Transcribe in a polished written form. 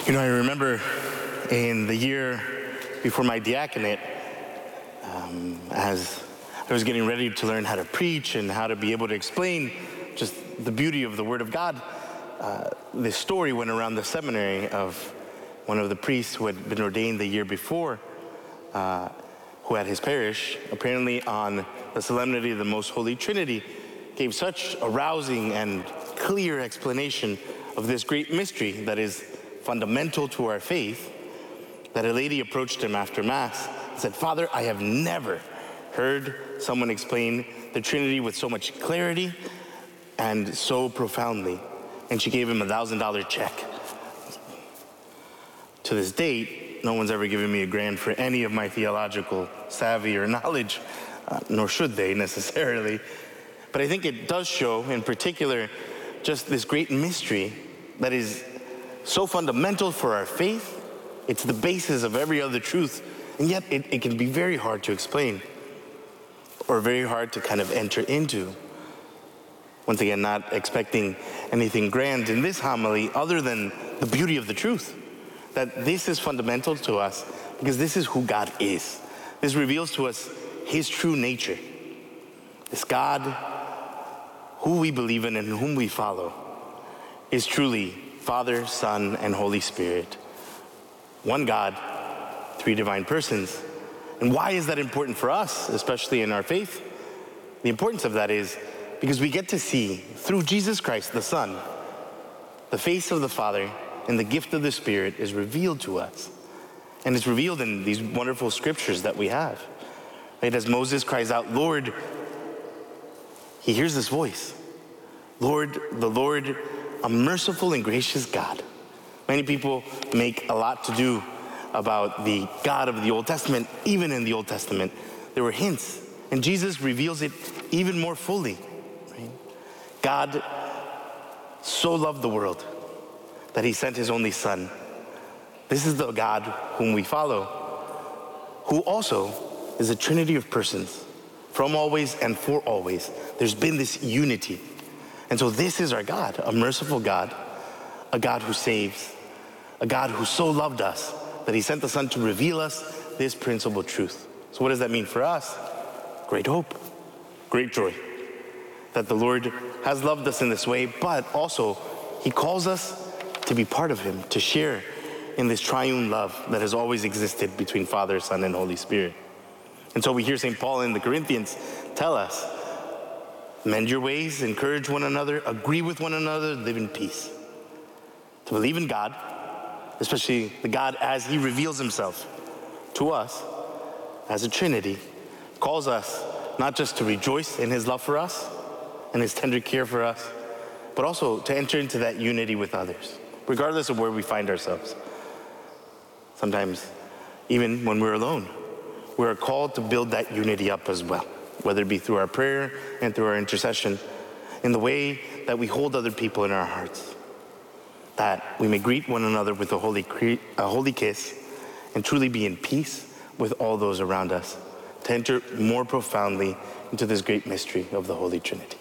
I remember in the year before my diaconate, as I was getting ready to learn how to preach and how to be able to explain just the beauty of the Word of God, this story went around the seminary of one of the priests who had been ordained the year before, who at his parish, apparently on the solemnity of the Most Holy Trinity, gave such a rousing and clear explanation of this great mystery that is fundamental to our faith, that a lady approached him after Mass and said, "Father, I have never heard someone explain the Trinity with so much clarity and so profoundly." And she gave him a $1,000 check. To this date, no one's ever given me $1,000 for any of my theological savvy or knowledge, nor should they necessarily. But I think it does show, in particular, just this great mystery that is so fundamental for our faith. It's the basis of every other truth, and yet it can be very hard to explain, or very hard to kind of enter into. Once again, not expecting anything grand in this homily other than the beauty of the truth, that this is fundamental to us because this is who God is. This reveals to us his true nature. This God, who we believe in and whom we follow, is truly Father, Son, and Holy Spirit. One God, three divine persons. And why is that important for us, especially in our faith? The importance of that is because we get to see, through Jesus Christ, the Son, the face of the Father, and the gift of the Spirit is revealed to us. And it's revealed in these wonderful scriptures that we have. Right? As Moses cries out, "Lord," he hears this voice. "Lord, the Lord, a merciful and gracious God." Many people make a lot to do about the God of the Old Testament. Even in the Old Testament, there were hints, and Jesus reveals it even more fully. Right? God so loved the world that he sent his only Son. This is the God whom we follow, who also is a Trinity of persons, from always and for always. There's been this unity. And so this is our God, a merciful God, a God who saves, a God who so loved us that he sent the Son to reveal us this principal truth. So what does that mean for us? Great hope, great joy, that the Lord has loved us in this way, but also he calls us to be part of him, to share in this triune love that has always existed between Father, Son, and Holy Spirit. And so we hear St. Paul in the Corinthians tell us, mend your ways, encourage one another, agree with one another, live in peace. To believe in God, especially the God as he reveals himself to us as a Trinity, calls us not just to rejoice in his love for us and his tender care for us, but also to enter into that unity with others, regardless of where we find ourselves. Sometimes, even when we're alone, we're called to build that unity up as well, whether it be through our prayer and through our intercession, in the way that we hold other people in our hearts, that we may greet one another with a holy kiss and truly be in peace with all those around us, to enter more profoundly into this great mystery of the Holy Trinity.